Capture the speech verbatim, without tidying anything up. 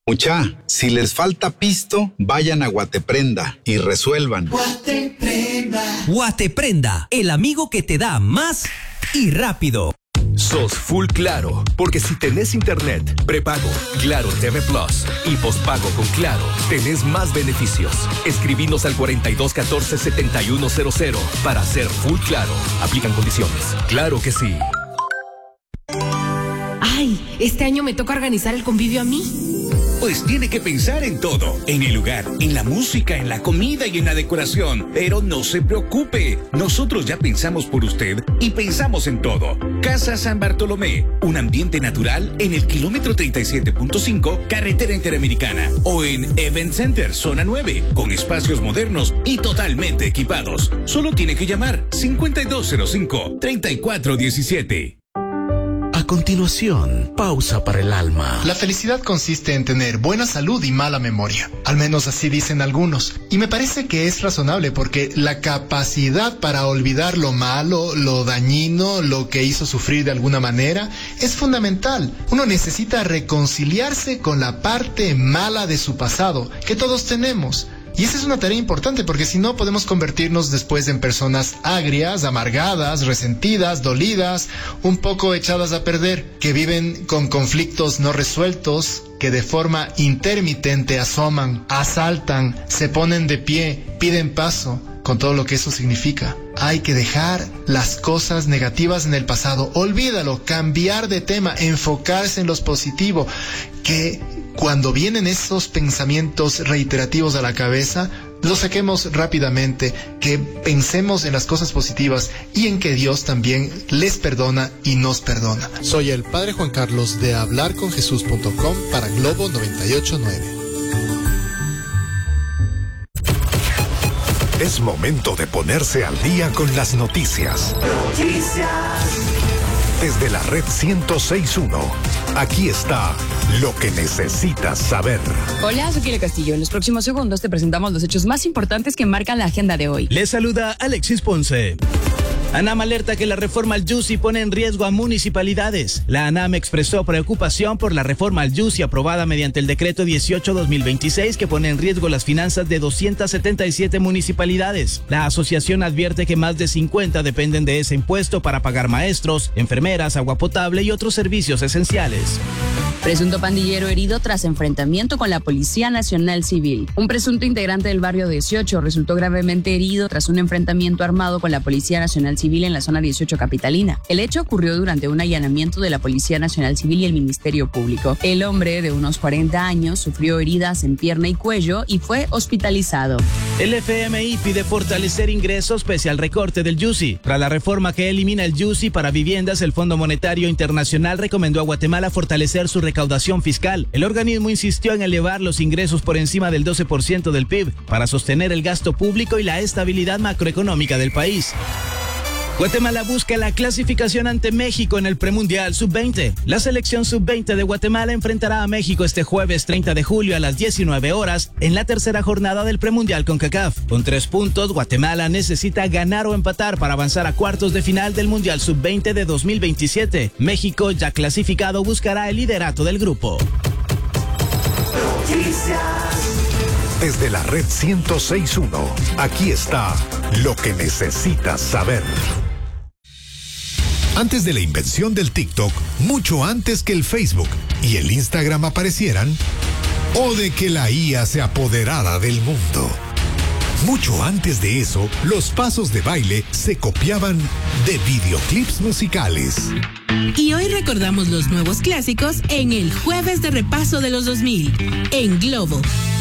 Mucha, si les falta pisto, vayan a Guateprenda y resuelvan. Guateprenda. Guateprenda, el amigo que te da más y rápido. Sos full Claro, porque si tenés internet, prepago, Claro T V Plus y pospago con Claro, tenés más beneficios. Escribinos al cuarenta y dos catorce setenta y uno cero cero para ser full Claro. Aplican condiciones. Claro que sí. Ay, este año me toca organizar el convivio a mí. Pues tiene que pensar en todo, en el lugar, en la música, en la comida y en la decoración. Pero no se preocupe, nosotros ya pensamos por usted y pensamos en todo. Casa San Bartolomé, un ambiente natural en el kilómetro treinta y siete punto cinco, carretera interamericana. O en Event Center, zona nueve, con espacios modernos y totalmente equipados. Solo tiene que llamar cincuenta y dos cero cinco, treinta y cuatro diecisiete. A continuación, pausa para el alma. La felicidad consiste en tener buena salud y mala memoria. Al menos así dicen algunos. Y me parece que es razonable porque la capacidad para olvidar lo malo, lo dañino, lo que hizo sufrir de alguna manera, es fundamental. Uno necesita reconciliarse con la parte mala de su pasado, que todos tenemos. Y esa es una tarea importante porque si no podemos convertirnos después en personas agrias, amargadas, resentidas, dolidas, un poco echadas a perder, que viven con conflictos no resueltos, que de forma intermitente asoman, asaltan, se ponen de pie, piden paso, con todo lo que eso significa. Hay que dejar las cosas negativas en el pasado, olvídalo, cambiar de tema, enfocarse en lo positivo, que cuando vienen esos pensamientos reiterativos a la cabeza, los saquemos rápidamente, que pensemos en las cosas positivas y en que Dios también les perdona y nos perdona. Soy el Padre Juan Carlos de hablar con jesús punto com para Globo noventa y ocho punto nueve. Es momento de ponerse al día con las noticias. Noticias. Desde la red ciento seis punto uno, aquí está lo que necesitas saber. Hola, soy Kile Castillo. En los próximos segundos te presentamos los hechos más importantes que marcan la agenda de hoy. Les saluda Alexis Ponce. ANAM alerta que la reforma al YUSI pone en riesgo a municipalidades. La ANAM expresó preocupación por la reforma al YUSI aprobada mediante el decreto dieciocho guión dos mil veintiséis que pone en riesgo las finanzas de doscientas setenta y siete municipalidades. La asociación advierte que más de cincuenta dependen de ese impuesto para pagar maestros, enfermeras, agua potable y otros servicios esenciales. Presunto pandillero herido tras enfrentamiento con la Policía Nacional Civil. Un presunto integrante del barrio dieciocho resultó gravemente herido tras un enfrentamiento armado con la Policía Nacional Civil en la zona dieciocho capitalina. El hecho ocurrió durante un allanamiento de la Policía Nacional Civil y el Ministerio Público. El hombre, de unos cuarenta años, sufrió heridas en pierna y cuello y fue hospitalizado. El F M I pide fortalecer ingresos pese al recorte del YUSI. Tras la reforma que elimina el YUSI para viviendas, el Fondo Monetario Internacional recomendó a Guatemala fortalecer su recaudación fiscal. El organismo insistió en elevar los ingresos por encima del doce por ciento del P I B para sostener el gasto público y la estabilidad macroeconómica del país. Guatemala busca la clasificación ante México en el premundial sub veinte. La selección sub veinte de Guatemala enfrentará a México este jueves treinta de julio a las diecinueve horas en la tercera jornada del premundial CONCACAF. Con tres puntos, Guatemala necesita ganar o empatar para avanzar a cuartos de final del mundial sub veinte de dos mil veintisiete. México, ya clasificado, buscará el liderato del grupo. Desde la red ciento seis punto uno, aquí está lo que necesitas saber. Antes de la invención del TikTok, mucho antes que el Facebook y el Instagram aparecieran, o de que la I A se apoderara del mundo. Mucho antes de eso, los pasos de baile se copiaban de videoclips musicales. Y hoy recordamos los nuevos clásicos en el Jueves de Repaso de los dos mil, en Globo